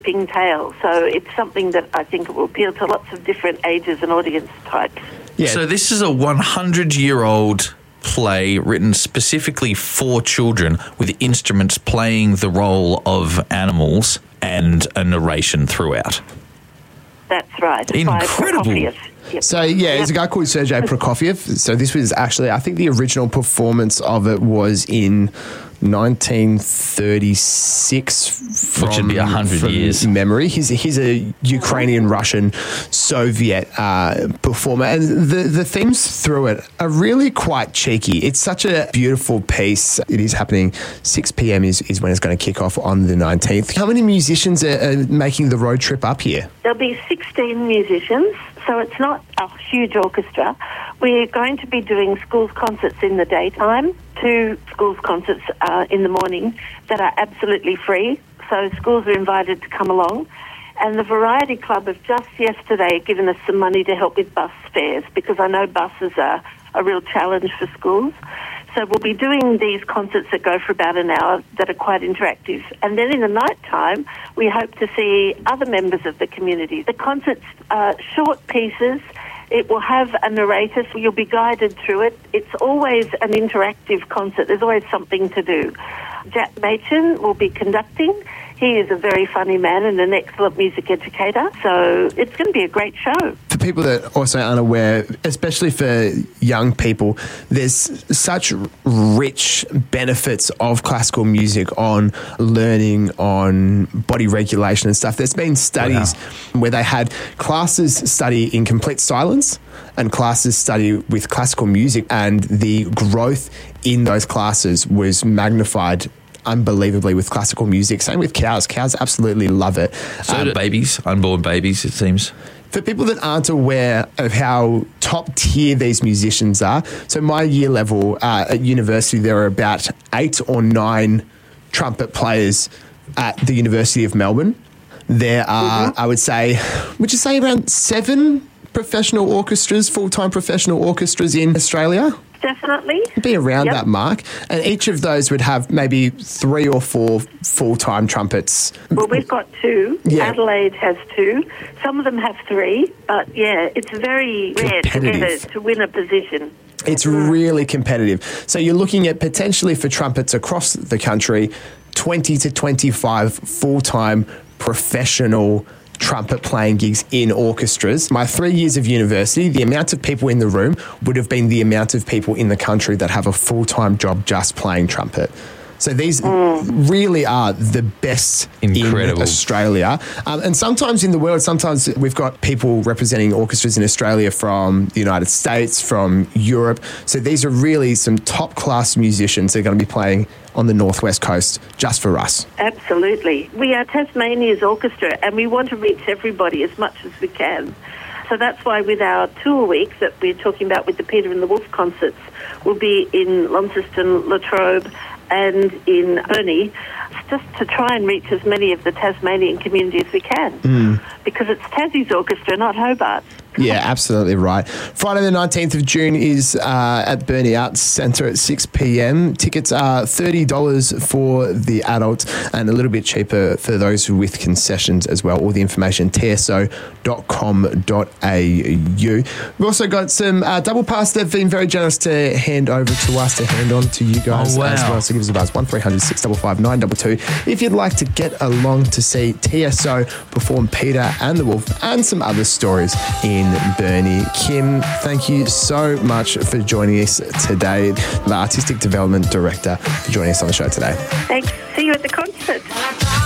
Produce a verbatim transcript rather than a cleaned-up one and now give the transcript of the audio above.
tale. So it's something that I think will appeal to lots of different ages and audience types. Yeah. So this is a hundred-year-old play written specifically for children with instruments playing the role of animals and a narration throughout. That's right. Incredible. Yep. So, yeah, there's a guy called Sergei Prokofiev. So this was actually, I think the original performance of it was in nineteen thirty-six from, Which would be one hundred from years. memory. He's, he's a Ukrainian-Russian Soviet uh, performer. And the, the themes through it are really quite cheeky. It's such a beautiful piece. It is happening six p.m. is, is when it's going to kick off on the nineteenth. How many musicians are, are making the road trip up here? There'll be sixteen musicians, so it's not a huge orchestra. We're going to be doing schools concerts in the daytime, two schools concerts uh, in the morning that are absolutely free, so schools are invited to come along. And the Variety Club have just yesterday given us some money to help with bus fares, because I know buses are a real challenge for schools. So we'll be doing these concerts that go for about an hour that are quite interactive. And then in the night time, we hope to see other members of the community. The concerts are short pieces. It will have a narrator, so you'll be guided through it. It's always an interactive concert. There's always something to do. Jack Machin will be conducting. He is a very funny man and an excellent music educator, so it's going to be a great show. For people that also aren't aware, especially for young people, there's such rich benefits of classical music on learning, on body regulation and stuff. There's been studies wow. where they had classes study in complete silence and classes study with classical music, and the growth in those classes was magnified unbelievably with classical music. Same with cows. Cows absolutely love it. So um, do babies, unborn babies, it seems. For people that aren't aware of how top tier these musicians are, so my year level uh, at university, there are about eight or nine trumpet players at the University of Melbourne. There are, mm-hmm. I would say, would you say around seven professional orchestras, full-time professional orchestras in Australia? Definitely. Be around yep. that mark. And each of those would have maybe three or four full-time trumpets. Well, we've got two. Yeah. Adelaide has two. Some of them have three. But, yeah, it's very rare to, get a, to win a position. It's really competitive. So you're looking at potentially for trumpets across the country, twenty to twenty-five full-time professional trumpet playing gigs in orchestras. My three years of university, the amount of people in the room would have been the amount of people in the country that have a full-time job just playing trumpet. So these mm. really are the best Incredible. in Australia. Um, and sometimes in the world, sometimes we've got people representing orchestras in Australia from the United States, from Europe. So these are really some top-class musicians that are going to be playing on the Northwest Coast just for us. Absolutely. We are Tasmania's orchestra, and we want to reach everybody as much as we can. So that's why with our tour week that we're talking about with the Peter and the Wolf concerts, we'll be in Launceston, Latrobe, and in Burnie, just to try and reach as many of the Tasmanian community as we can. Mm. Because it's Tassie's orchestra, not Hobart. Yeah, absolutely right. Friday the nineteenth of June is uh, at Burnie Arts Centre at six p.m. Tickets are thirty dollars for the adults and a little bit cheaper for those with concessions as well. All the information, t s o dot com dot a u. We've also got some uh, double pass they've been very generous to hand over to us, to hand on to you guys oh, wow. as well. So give us a buzz, one three hundred six five five nine two two. If you'd like to get along to see T S O perform Peter and the Wolf and some other stories in Burnie. Kim, thank you so much for joining us today, the Artistic Development Director, for joining us on the show today. Thanks. See you at the concert.